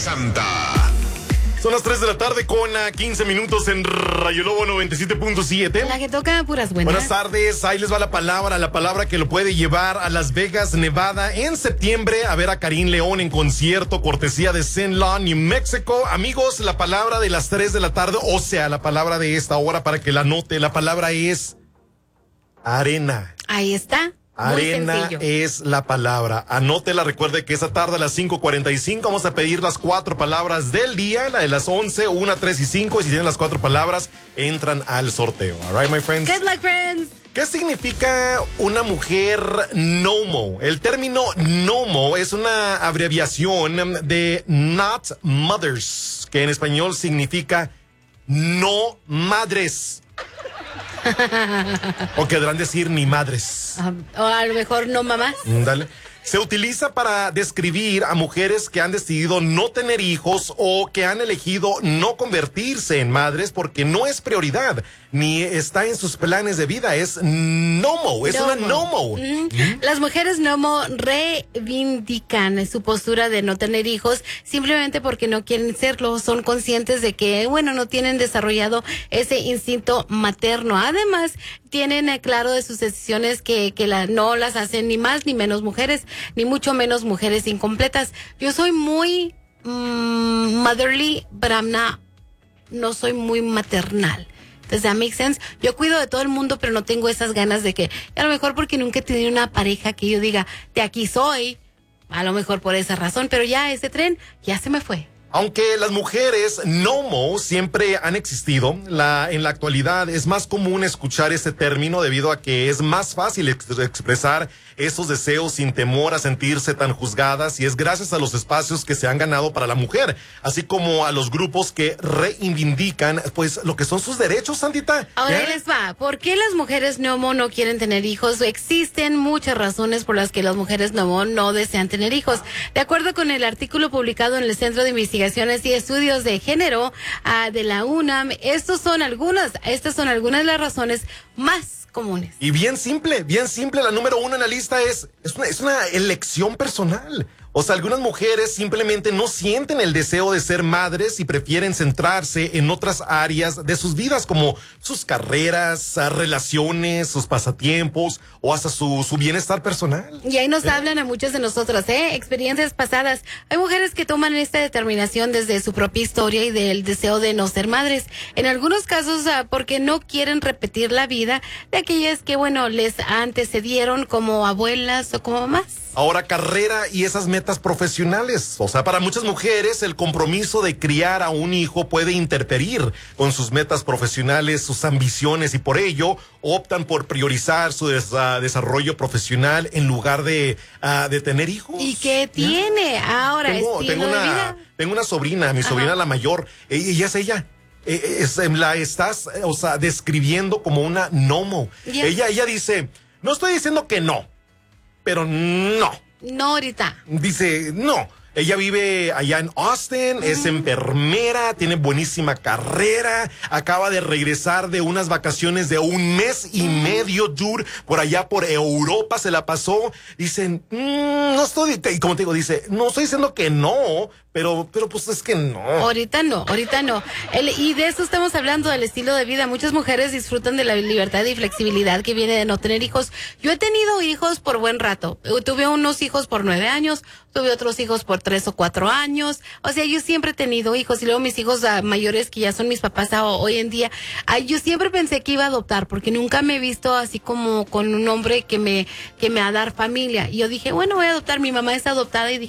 Santa. Son las 3 de la tarde con 15 minutos en Rayo Lobo 97.7. La que toca puras buenas. Buenas tardes, ahí les va la palabra que lo puede llevar a Las Vegas, Nevada, en septiembre a ver a Karim León en concierto, cortesía de St. Lawn, New Mexico. Amigos, la palabra de las 3 de la tarde, o sea, la palabra de esta hora para que la anote, la palabra es arena. Ahí está. Arena es la palabra. Anótela, recuerde que esa tarde a las 5:45 vamos a pedir las 4 palabras del día, la de las 11, 1, 3 y 5. Y si tienen las 4 palabras, entran al sorteo. All right, my friends. Good luck, friends. ¿Qué significa una mujer NOMO? El término NOMO es una abreviación de Not Mothers, que en español significa no madres. O querrán decir ni madres. O a lo mejor no mamás. Dale. Se utiliza para describir a mujeres que han decidido no tener hijos o que han elegido no convertirse en madres porque no es prioridad ni está en sus planes de vida. Es NOMO, es una NOMO. Las mujeres NOMO reivindican su postura de no tener hijos simplemente porque no quieren serlo. Son conscientes de que, bueno, no tienen desarrollado ese instinto materno. Además, tienen claro de sus decisiones que no las hacen ni más ni menos mujeres, ni mucho menos mujeres incompletas. Yo soy muy motherly, but no soy muy maternal. Does that make sense? Yo cuido de todo el mundo, pero no tengo esas ganas de que, a lo mejor porque nunca he tenido una pareja que yo diga, de aquí soy, a lo mejor por esa razón, pero ya ese tren ya se me fue. Aunque las mujeres NOMO siempre han existido, en la actualidad es más común escuchar este término debido a que es más fácil expresar esos deseos sin temor a sentirse tan juzgadas, y es gracias a los espacios que se han ganado para la mujer, así como a los grupos que reivindican pues lo que son sus derechos, Sandita. Ahora ahí les va. ¿Por qué las mujeres NOMO no quieren tener hijos? Existen muchas razones por las que las mujeres NOMO no desean tener hijos. De acuerdo con el artículo publicado en el Centro de Investigaciones y Estudios de Género de la UNAM, estas son algunas de las razones más comunes. Y bien simple, la número 1 en la lista es una elección personal. O sea, algunas mujeres simplemente no sienten el deseo de ser madres y prefieren centrarse en otras áreas de sus vidas, como sus carreras, relaciones, sus pasatiempos o hasta su bienestar personal. Y ahí nos hablan a muchas de nosotras, experiencias pasadas. Hay mujeres que toman esta determinación desde su propia historia y del deseo de no ser madres. En algunos casos, porque no quieren repetir la vida de aquellas que, bueno, les antecedieron como abuelas o como mamás. Ahora, carrera y esas metas profesionales. O sea, para muchas mujeres el compromiso de criar a un hijo puede interferir con sus metas profesionales, sus ambiciones, y por ello optan por priorizar su desarrollo profesional en lugar de tener hijos. ¿Y qué tiene? Ahora, tengo una sobrina, mi sobrina la mayor, ella es ella. La estás, describiendo como una NOMO. Yes. Ella dice, no estoy diciendo que no, pero no. No ahorita. Dice, no. Ella vive allá en Austin, es enfermera, tiene buenísima carrera, acaba de regresar de unas vacaciones de 1 mes y medio, dude, por allá por Europa se la pasó. Dicen, no estoy, y como te digo, dice, no estoy diciendo que no, pero pues es que no. Ahorita no. Y de eso estamos hablando, del estilo de vida. Muchas mujeres disfrutan de la libertad y flexibilidad que viene de no tener hijos. Yo he tenido hijos por buen rato. Tuve unos hijos por 9 años, tuve otros hijos por 3 o 4 años. O sea, yo siempre he tenido hijos, y luego mis hijos mayores, que ya son mis papás hoy en día, yo siempre pensé que iba a adoptar, porque nunca me he visto así como con un hombre que me va a dar familia. Y yo dije, bueno, voy a adoptar. Mi mamá es adoptada y dije,